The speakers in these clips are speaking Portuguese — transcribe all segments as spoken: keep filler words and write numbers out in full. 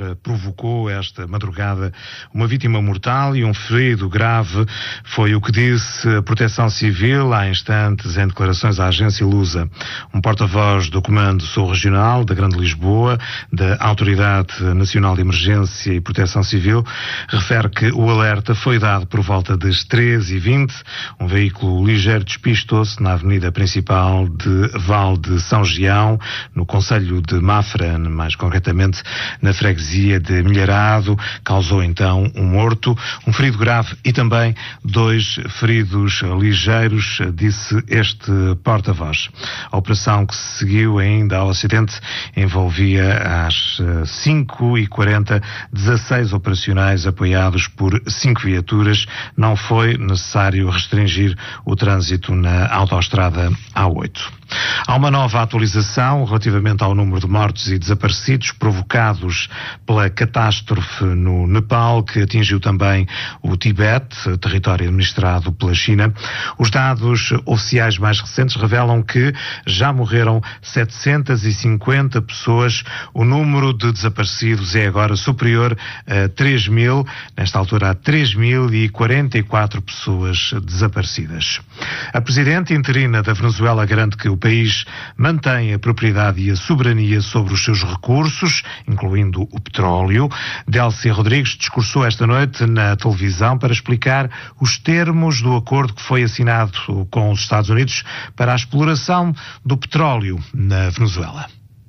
provocou esta madrugada uma vítima mortal e um ferido grave, foi o que disse a Proteção Civil há instantes em declarações à agência Lusa. Um porta-voz do Comando Sul Regional da Grande Lisboa, da Autoridade Nacional de Emergência e Proteção Civil, refere que o alerta foi dado por volta das treze e vinte. Um veículo ligeiro despistou-se na avenida principal de Val de São Gião, no concelho de Mafra, mais concretamente na freguesia de Milharado, causou então um morto, um ferido grave e também dois feridos ligeiros, disse este porta-voz. A operação que se seguiu ainda ao acidente envolvia às cinco e quarenta dezasseis operacionais apoiados por cinco viaturas. Não foi necessário restringir o trânsito na autoestrada A oito. Há uma nova atualização relativamente ao número de mortos e desaparecidos provocados pela catástrofe no Nepal, que atingiu também o Tibete, território administrado pela China. Os dados oficiais mais recentes revelam que já morreram setecentas e cinquenta pessoas. O número de desaparecidos é agora superior a três mil. Nesta altura há três mil e quarenta e quatro pessoas desaparecidas. A presidente interina da Venezuela garante que o país mantém a propriedade e a soberania sobre os seus recursos, incluindo o petróleo. Delcy Rodrigues discursou esta noite na televisão para explicar os termos do acordo que foi assinado com os Estados Unidos para a exploração do petróleo na Venezuela.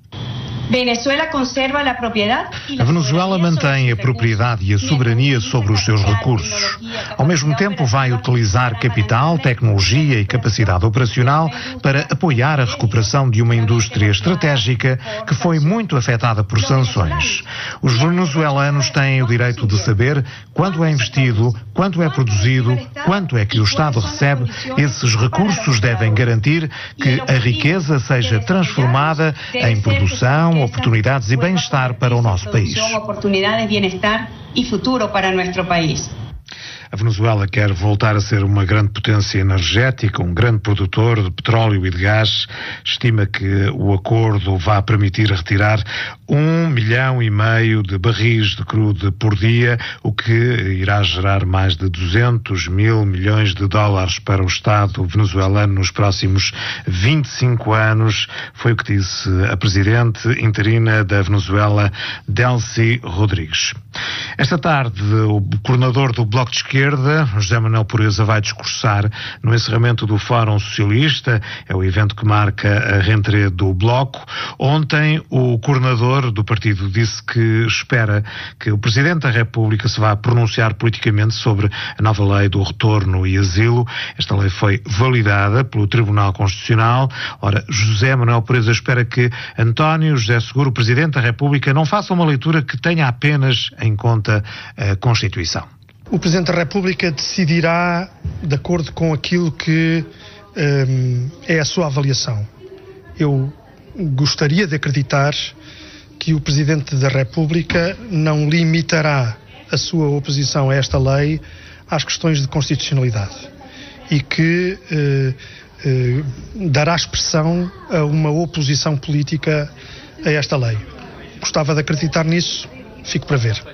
A Venezuela mantém a propriedade e a soberania sobre os seus recursos. Ao mesmo tempo, vai utilizar capital, tecnologia e capacidade operacional para apoiar a recuperação de uma indústria estratégica que foi muito afetada por sanções. Os venezuelanos têm o direito de saber quando é investido, quanto é produzido, quanto é que o Estado recebe. Esses recursos devem garantir que a riqueza seja transformada em produção, oportunidades e bem-estar para o nosso país. A Venezuela quer voltar a ser uma grande potência energética, um grande produtor de petróleo e de gás. Estima que o acordo vai permitir retirar um milhão e meio de barris de crudo por dia, o que irá gerar mais de duzentos mil milhões de dólares para o Estado venezuelano nos próximos vinte e cinco anos. Foi o que disse a presidente interina da Venezuela, Delcy Rodrigues. Esta tarde, o coordenador do Bloco de Esquerda, José Manuel Pureza, vai discursar no encerramento do Fórum Socialista. É o evento que marca a rentrée do Bloco. Ontem, o coordenador do partido disse que espera que o Presidente da República se vá pronunciar politicamente sobre a nova lei do retorno e asilo. Esta lei foi validada pelo Tribunal Constitucional. Ora, José Manuel Pureza espera que António José Seguro, o Presidente da República, não faça uma leitura que tenha apenas em conta a Constituição. O Presidente da República decidirá de acordo com aquilo que um, é a sua avaliação. Eu gostaria de acreditar que o Presidente da República não limitará a sua oposição a esta lei às questões de constitucionalidade e que eh, eh, dará expressão a uma oposição política a esta lei. Gostava de acreditar nisso, fico para ver.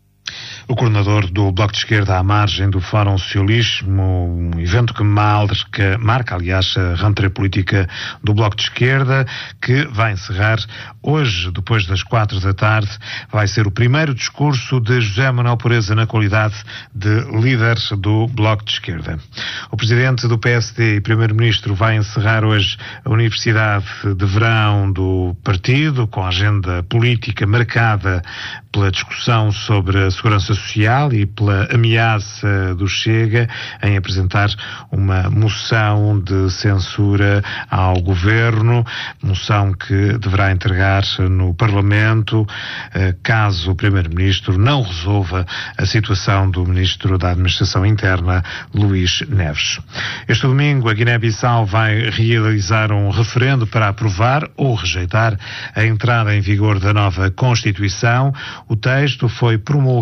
O coordenador do Bloco de Esquerda à margem do Fórum Socialismo, um evento que marca, marca aliás, a rentrée política do Bloco de Esquerda, que vai encerrar hoje, depois das quatro da tarde. Vai ser o primeiro discurso de José Manuel Pureza na qualidade de líder do Bloco de Esquerda. O presidente do P S D e primeiro-ministro vai encerrar hoje a Universidade de Verão do partido, com a agenda política marcada pela discussão sobre a segurança social e pela ameaça do Chega em apresentar uma moção de censura ao governo, moção que deverá entregar no Parlamento caso o primeiro-ministro não resolva a situação do ministro da Administração Interna, Luís Neves. Este domingo a Guiné-Bissau vai realizar um referendo para aprovar ou rejeitar a entrada em vigor da nova Constituição. O texto foi promulgado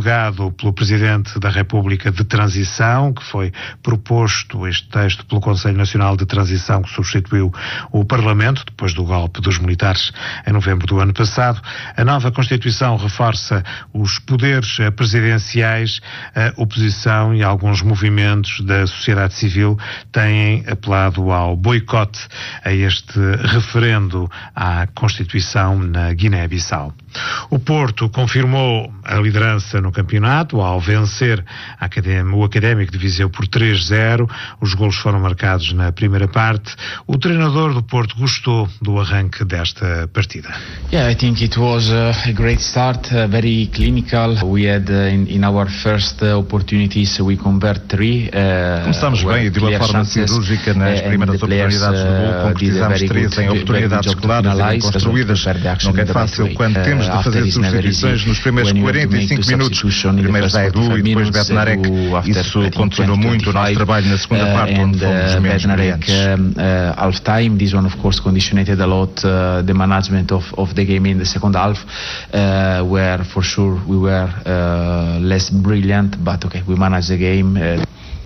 defendido pelo Presidente da República de Transição, que foi proposto este texto pelo Conselho Nacional de Transição, que substituiu o Parlamento, depois do golpe dos militares em novembro do ano passado. A nova Constituição reforça os poderes presidenciais. A oposição e alguns movimentos da sociedade civil têm apelado ao boicote a este referendo à Constituição na Guiné-Bissau. O Porto confirmou a liderança no campeonato ao vencer o Académico de Viseu por três zero. Os golos foram marcados na primeira parte. O treinador do Porto gostou do arranque desta partida. Yeah, I think it was a great start, uh, very clinical. We had uh, in, in our first uh, opportunities we convert three. Uh, Começamos bem e de uma forma cirúrgica nas primeiras oportunidades do gol. Concretizamos três em oportunidades claras e bem construídas. Nunca é fácil quando temos de fazer substituições nos primeiros quarenta e cinco minutos. Primeiro Zé Edu e depois Bednarek. Isso condicionou muito o nosso trabalho na segunda parte, onde fomos menos brilhantes. Half time, this one of course conditioned a lot uh, the management of, of the game in the second half, uh, where for sure we were uh, less brilliant, but okay, we managed the game. Uh,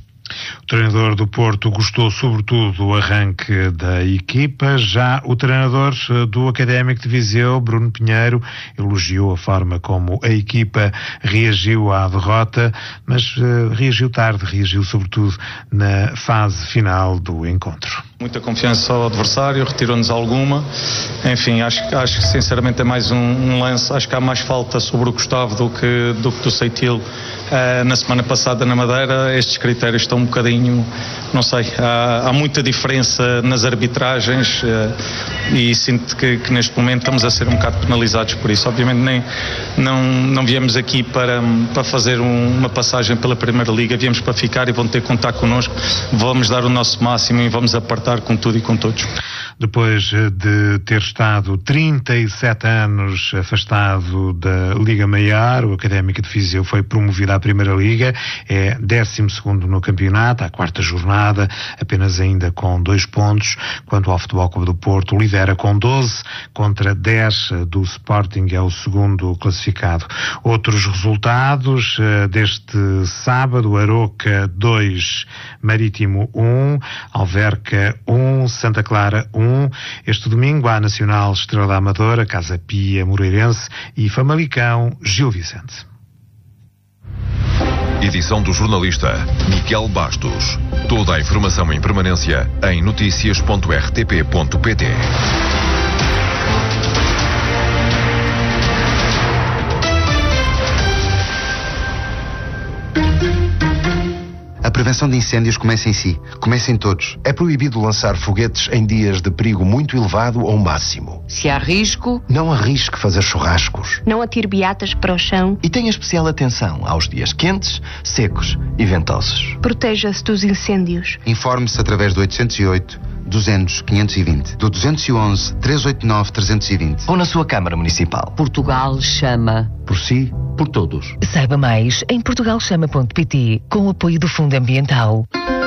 O treinador do Porto gostou sobretudo do arranque da equipa. Já o treinador do Académico de Viseu, Bruno Pinheiro, elogiou a forma como a equipa reagiu à derrota, mas uh, reagiu tarde, reagiu sobretudo na fase final do encontro. Muita confiança ao adversário, retirou-nos alguma. Enfim, acho, acho que sinceramente é mais um, um lance. Acho que há mais falta sobre o Gustavo do que do, do Seitil uh, na semana passada na Madeira. Estes critérios estão um bocadinho, não sei, há, há muita diferença nas arbitragens uh, e sinto que, que neste momento estamos a ser um bocado penalizados por isso. Obviamente nem, não, não viemos aqui para, para fazer um, uma passagem pela Primeira Liga, viemos para ficar e vão ter que contar connosco. Vamos dar o nosso máximo e vamos apartar com tudo e com todos. Depois de ter estado trinta e sete anos afastado da Liga Maior, o Académico de Viseu foi promovido à Primeira Liga, é décimo segundo no campeonato, à quarta jornada, apenas ainda com dois pontos, quanto ao Futebol Clube do Porto, lidera com doze, contra dez do Sporting, é o segundo classificado. Outros resultados deste sábado: Aroca dois, Marítimo um, Alverca um, Santa Clara um. Este domingo há Nacional Estrela da Amadora, Casa Pia Moreirense e Famalicão Gil Vicente. Edição do jornalista Miquel Bastos. Toda a informação em permanência em noticias ponto r t p ponto p t. A prevenção de incêndios começa em si. Começa em todos. É proibido lançar foguetes em dias de perigo muito elevado ou máximo. Se há risco, não arrisque fazer churrascos. Não atire beatas para o chão. E tenha especial atenção aos dias quentes, secos e ventosos. Proteja-se dos incêndios. Informe-se através do oitocentos e oito, duzentos, quinhentos e vinte, do duzentos e onze, trezentos e oitenta e nove, trezentos e vinte. Ou na sua Câmara Municipal. Portugal chama. Por si, por todos. Saiba mais em portugal chama ponto p t, com o apoio do Fundo Ambiental.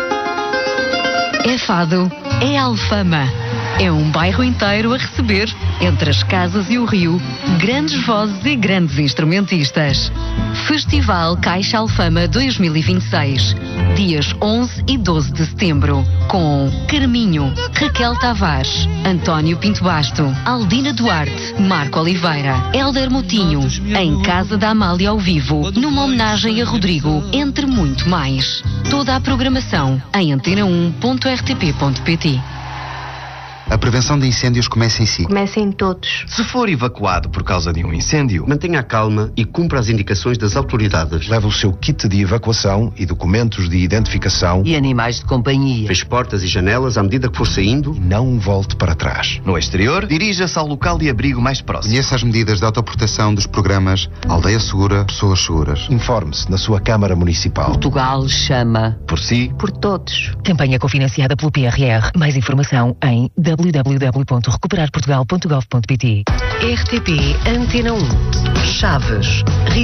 É Fado, é Alfama. É um bairro inteiro a receber, entre as casas e o rio, grandes vozes e grandes instrumentistas. Festival Caixa Alfama dois mil e vinte e seis, dias onze e doze de setembro, com Carminho, Raquel Tavares, António Pinto Basto, Aldina Duarte, Marco Oliveira, Hélder Moutinho, em Casa da Amália ao vivo, numa homenagem a Rodrigo, entre muito mais. Toda a programação em antena um ponto r t p ponto p t. A prevenção de incêndios começa em si. Começa em todos. Se for evacuado por causa de um incêndio, mantenha a calma e cumpra as indicações das autoridades. Leve o seu kit de evacuação e documentos de identificação. E animais de companhia. Feche portas e janelas à medida que for saindo. E não volte para trás. No exterior, dirija-se ao local de abrigo mais próximo. Conheça as medidas de autoproteção dos programas Aldeia Segura, Pessoas Seguras. Informe-se na sua Câmara Municipal. Portugal chama. Por si, por todos. Campanha cofinanciada pelo P R R. Mais informação em w w w ponto recuperar portugal ponto gov ponto p t. R T P Antena um. Chaves.